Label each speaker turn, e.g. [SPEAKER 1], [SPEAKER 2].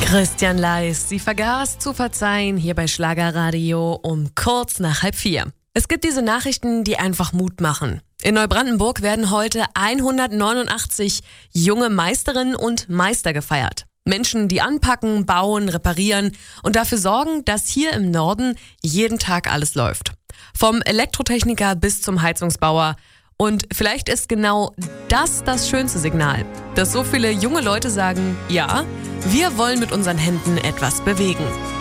[SPEAKER 1] Christian Leis, sie vergaß zu verzeihen hier bei Schlagerradio um kurz nach 3:30. Es gibt diese Nachrichten, die einfach Mut machen. In Neubrandenburg werden heute 189 junge Meisterinnen und Meister gefeiert. Menschen, die anpacken, bauen, reparieren und dafür sorgen, dass hier im Norden jeden Tag alles läuft. Vom Elektrotechniker bis zum Heizungsbauer. Und vielleicht ist genau das schönste Signal, dass so viele junge Leute sagen, ja, wir wollen mit unseren Händen etwas bewegen.